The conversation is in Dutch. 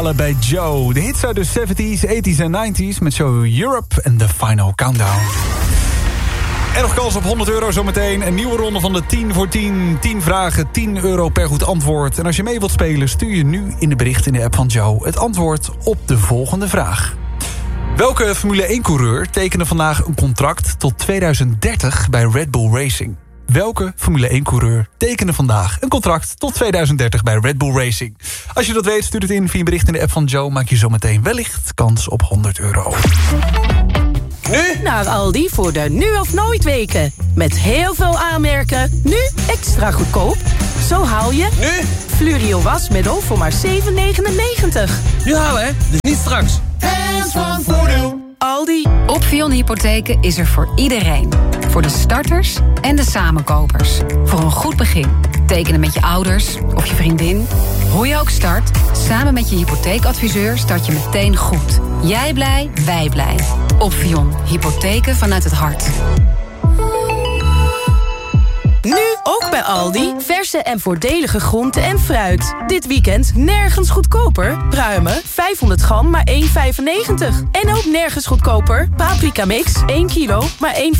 Bij Joe. De hits uit de 70s, 80s en 90s met Show Europe en The Final Countdown. En nog kans op €100 zometeen. Een nieuwe ronde van de 10 voor 10. 10 vragen, €10 per goed antwoord. En als je mee wilt spelen, stuur je nu in de bericht in de app van Joe het antwoord op de volgende vraag. Welke Formule 1-coureur tekende vandaag een contract tot 2030 bij Red Bull Racing? Welke Formule 1-coureur tekende vandaag een contract tot 2030 bij Red Bull Racing? Als je dat weet, stuur het in via een bericht in de app van Joe. Maak je zometeen wellicht kans op €100. Nu naar Aldi voor de nu of nooit weken. Met heel veel aanmerken, nu extra goedkoop. Zo haal je Nu Flurio wasmiddel voor maar €7,99. Nu halen, hè? Dus niet straks. Hands van Voordeel. Aldi. Opvion Hypotheken is er voor iedereen. Voor de starters en de samenkopers. Voor een goed begin. Tekenen met je ouders of je vriendin. Hoe je ook start, samen met je hypotheekadviseur start je meteen goed. Jij blij, wij blij. Opvion Hypotheken vanuit het hart. Nu ook bij Aldi. Verse en voordelige groenten en fruit. Dit weekend nergens goedkoper. Pruimen 500 gram maar €1,95. En ook nergens goedkoper. Paprika mix 1 kilo maar €1,95.